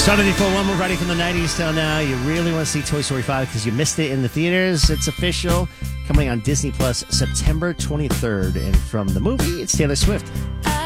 Started before one more Friday from the 90s till now. You really want to see Toy Story 5 because you missed it in the theaters. It's official. Coming on Disney Plus September 23rd. And from the movie, it's Taylor Swift.